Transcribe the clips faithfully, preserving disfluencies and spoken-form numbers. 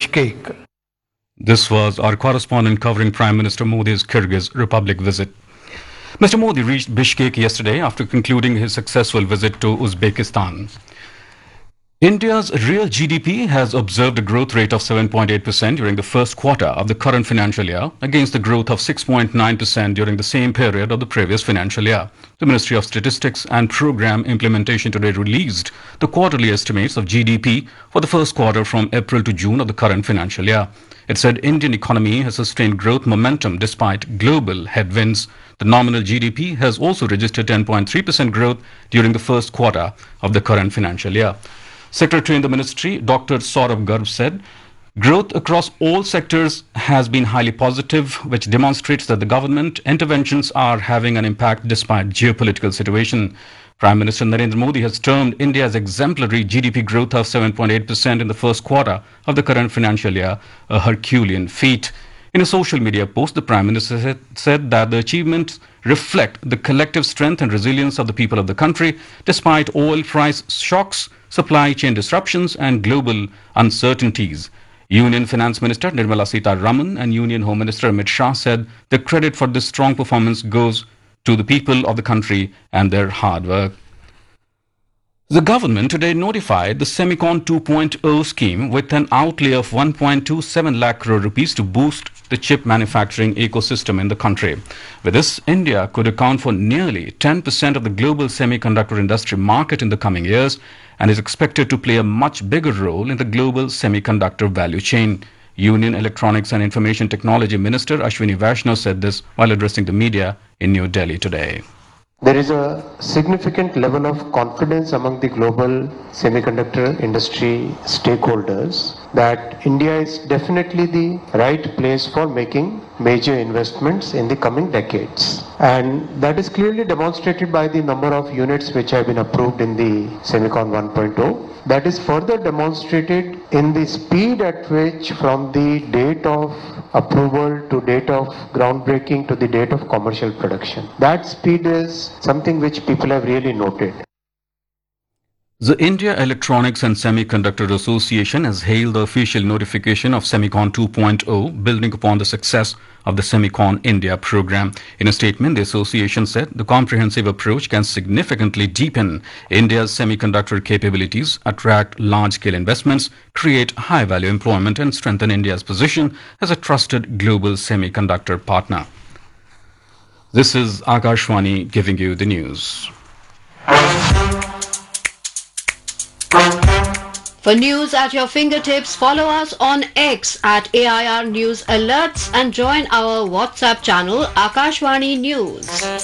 Bishkek. This was our correspondent covering Prime Minister Modi's Kyrgyz Republic visit. Mister Modi reached Bishkek yesterday after concluding his successful visit to Uzbekistan. India's real G D P has observed a growth rate of seven point eight percent during the first quarter of the current financial year, against the growth of six point nine percent during the same period of the previous financial year. The Ministry of Statistics and Program Implementation today released the quarterly estimates of G D P for the first quarter from April to June of the current financial year. It said Indian economy has sustained growth momentum despite global headwinds. The nominal G D P has also registered ten point three percent growth during the first quarter of the current financial year. Secretary in the ministry, Doctor Saurabh Garg, said growth across all sectors has been highly positive, which demonstrates that the government interventions are having an impact despite geopolitical situation. Prime Minister Narendra Modi has termed India's exemplary G D P growth of seven point eight percent in the first quarter of the current financial year a Herculean feat. In a social media post, the Prime Minister said, said that the achievements reflect the collective strength and resilience of the people of the country, despite oil price shocks, supply chain disruptions, and global uncertainties. Union Finance Minister Nirmala Sitharaman and Union Home Minister Amit Shah said the credit for this strong performance goes to the people of the country and their hard work. The government today notified the Semicon two point oh scheme with an outlay of one point two seven lakh crore rupees to boost the chip manufacturing ecosystem in the country. With this, India could account for nearly ten percent of the global semiconductor industry market in the coming years and is expected to play a much bigger role in the global semiconductor value chain. Union Electronics and Information Technology Minister Ashwini Vaishnaw said this while addressing the media in New Delhi today. There is a significant level of confidence among the global semiconductor industry stakeholders that India is definitely the right place for making major investments in the coming decades. And that is clearly demonstrated by the number of units which have been approved in the Semicon one point oh. That is further demonstrated in the speed at which from the date of approval to date of groundbreaking to the date of commercial production. That speed is something which people have really noted. The India Electronics and Semiconductor Association has hailed the official notification of Semicon two point oh, building upon the success of the Semicon India program. In a statement, the association said the comprehensive approach can significantly deepen India's semiconductor capabilities, attract large-scale investments, create high-value employment, and strengthen India's position as a trusted global semiconductor partner. This is Akashwani giving you the news. For news at your fingertips, follow us on X at A I R News Alerts and join our WhatsApp channel Akashwani News.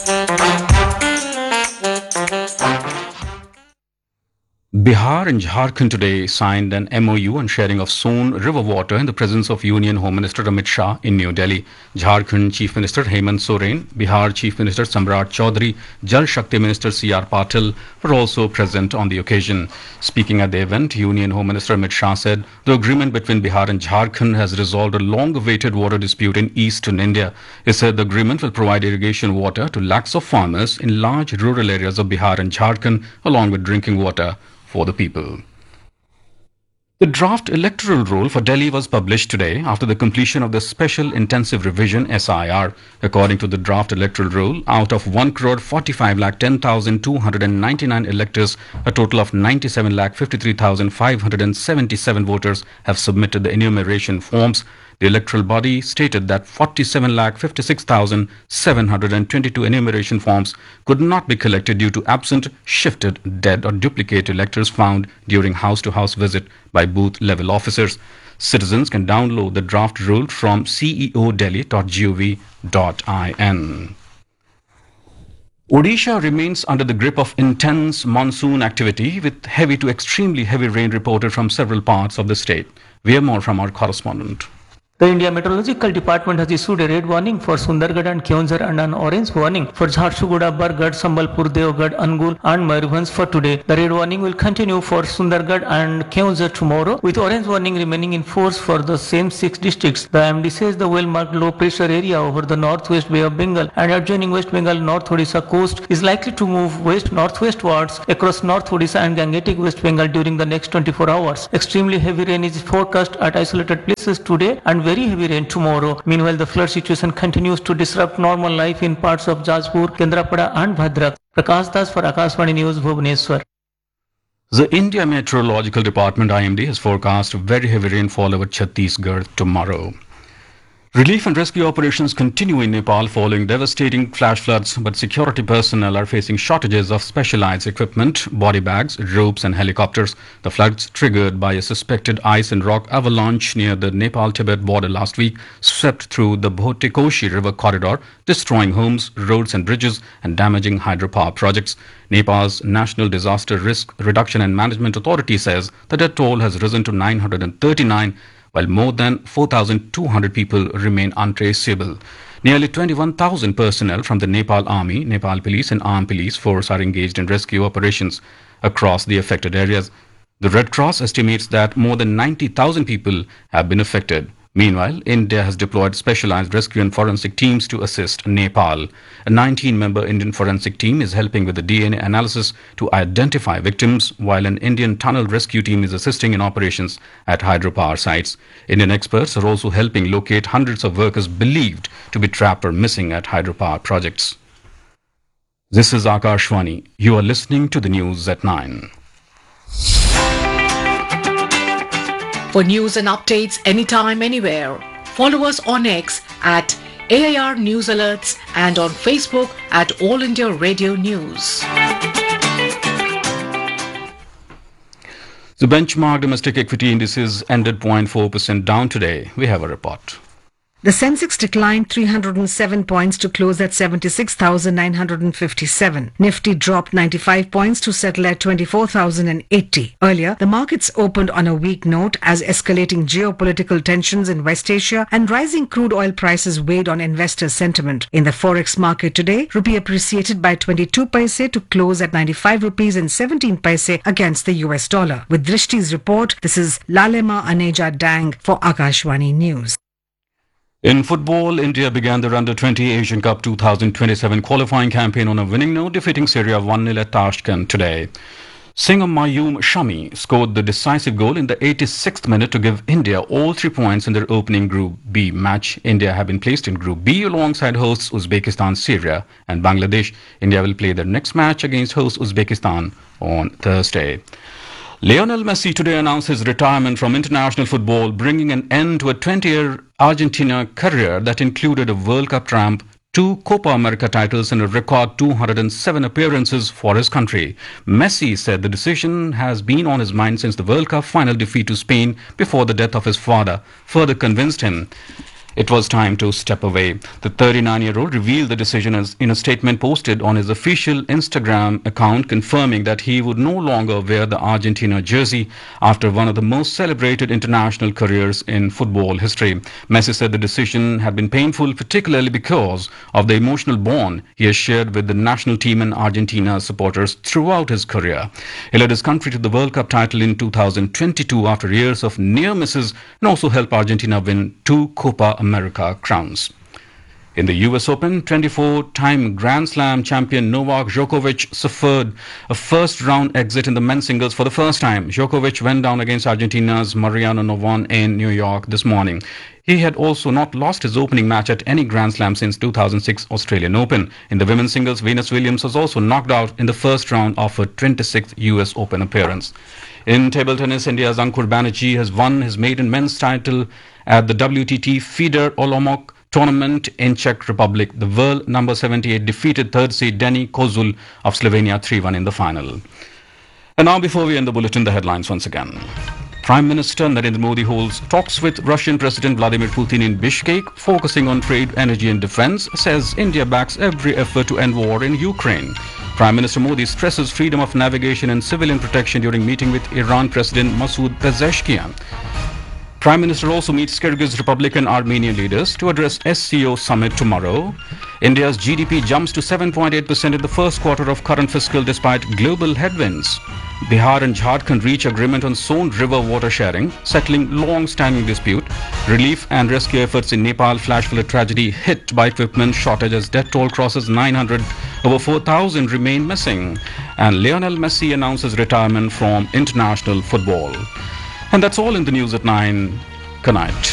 Bihar and Jharkhand today signed an M O U on sharing of Son river water in the presence of Union Home Minister Amit Shah in New Delhi. Jharkhand Chief Minister Hemant Soren, Bihar Chief Minister Samrat Chaudhary, Jal Shakti Minister C R Patil were also present on the occasion. Speaking at the event, Union Home Minister Amit Shah said the agreement between Bihar and Jharkhand has resolved a long-awaited water dispute in eastern India. He said the agreement will provide irrigation water to lakhs of farmers in large rural areas of Bihar and Jharkhand, along with drinking water for the people. The draft electoral roll for Delhi was published today after the completion of the Special Intensive Revision S I R. According to the draft electoral roll, out of one crore forty-five lakh ten thousand two hundred ninety-nine electors, a total of ninety-seven lakh fifty-three thousand five hundred seventy-seven voters have submitted the enumeration forms. The electoral body stated that forty-seven lakh fifty-six thousand seven hundred twenty-two enumeration forms could not be collected due to absent, shifted, dead or duplicate electors found during house-to-house visit by booth-level officers. Citizens can download the draft roll from c e o delhi dot gov dot in. Odisha remains under the grip of intense monsoon activity with heavy to extremely heavy rain reported from several parts of the state. We have more from our correspondent. The India Meteorological Department has issued a red warning for Sundargarh and Keonjhar and an orange warning for Jharsuguda, Bargarh, Sambalpur, Devgarh, Angul and Mayurbhanj for today. The red warning will continue for Sundargarh and Keonjhar tomorrow, with orange warning remaining in force for the same six districts. The I M D says the well-marked low pressure area over the northwest Bay of Bengal and adjoining West Bengal North Odisha coast is likely to move west-northwestwards across North Odisha and Gangetic West Bengal during the next twenty-four hours. Extremely heavy rain is forecast at isolated places today and very heavy rain tomorrow. Meanwhile, the flood situation continues to disrupt normal life in parts of Jajpur, Kendrapada and Bhadrak. Prakash Das for Akashvani News, Bhubaneswar. The India Meteorological Department I M D has forecast very heavy rainfall over Chhattisgarh tomorrow. Relief and rescue operations continue in Nepal following devastating flash floods, but security personnel are facing shortages of specialized equipment, body bags, ropes and helicopters. The floods, triggered by a suspected ice and rock avalanche near the Nepal-Tibet border last week, swept through the Bhotekoshi River corridor, destroying homes, roads and bridges and damaging hydropower projects. Nepal's National Disaster Risk Reduction and Management Authority says the death toll has risen to nine hundred thirty-nine, while more than four thousand two hundred people remain untraceable. Nearly twenty-one thousand personnel from the Nepal Army, Nepal Police and Armed Police Force are engaged in rescue operations across the affected areas. The Red Cross estimates that more than ninety thousand people have been affected. Meanwhile, India has deployed specialized rescue and forensic teams to assist Nepal. A nineteen-member Indian forensic team is helping with the D N A analysis to identify victims, while an Indian tunnel rescue team is assisting in operations at hydropower sites. Indian experts are also helping locate hundreds of workers believed to be trapped or missing at hydropower projects. This is Akashvani. You are listening to the news at nine. For news and updates anytime, anywhere, follow us on X at A I R News Alerts and on Facebook at All India Radio News. The benchmark domestic equity indices ended zero point four percent down today. We have a report. The Sensex declined three hundred seven points to close at seventy-six thousand nine hundred fifty-seven. Nifty dropped ninety-five points to settle at twenty-four thousand eighty. Earlier, the markets opened on a weak note as escalating geopolitical tensions in West Asia and rising crude oil prices weighed on investor sentiment. In the forex market today, rupee appreciated by twenty-two paise to close at ninety-five rupees and seventeen paise against the U S dollar. With Drishti's report, this is Lalema Aneja Dang for Akashvani News. In football, India began their under twenty Asian Cup two thousand twenty-seven qualifying campaign on a winning note, defeating Syria one nil at Tashkent today. Singham Mayum Shami scored the decisive goal in the eighty-sixth minute to give India all three points in their opening Group B match. India have been placed in Group B alongside hosts Uzbekistan, Syria and Bangladesh. India will play their next match against host Uzbekistan on Thursday. Lionel Messi today announced his retirement from international football, bringing an end to a twenty-year Argentina career that included a World Cup triumph, two Copa America titles and a record two hundred seven appearances for his country. Messi said the decision has been on his mind since the World Cup final defeat to Spain before the death of his father further convinced him it was time to step away. The thirty-nine-year-old revealed the decision as in a statement posted on his official Instagram account, confirming that he would no longer wear the Argentina jersey after one of the most celebrated international careers in football history. Messi said the decision had been painful, particularly because of the emotional bond he has shared with the national team and Argentina supporters throughout his career. He led his country to the World Cup title in two thousand twenty-two after years of near misses and also helped Argentina win two Copa America crowns. In the U S Open, twenty-four-time Grand Slam champion Novak Djokovic suffered a first-round exit in the men's singles for the first time. Djokovic went down against Argentina's Mariano Navon in New York this morning. He had also not lost his opening match at any Grand Slam since two thousand six Australian Open. In the women's singles, Venus Williams was also knocked out in the first round of her twenty-sixth U S Open appearance. In table tennis, India's Ankur Banerjee has won his maiden men's title at the W T T FIDE Olomouc tournament in Czech Republic. The world number seventy-eight defeated third seed Denny Kozul of Slovenia three one in the final. And now, before we end the bulletin, the headlines once again. Prime Minister Narendra Modi holds talks with Russian President Vladimir Putin in Bishkek, focusing on trade, energy and defense, says India backs every effort to end war in Ukraine. Prime Minister Modi stresses freedom of navigation and civilian protection during meeting with Iran President Masoud Pezeshkian. Prime Minister also meets Kyrgyz Republic and Armenian leaders to address S C O summit tomorrow. India's G D P jumps to seven point eight percent in the first quarter of current fiscal despite global headwinds. Bihar and Jharkhand reach agreement on Son River water sharing, settling long-standing dispute. Relief and rescue efforts in Nepal flash flood tragedy hit by equipment shortage as death toll crosses nine hundred. Over four thousand remain missing. And Lionel Messi announces retirement from international football. And that's all in the news at nine. Good night.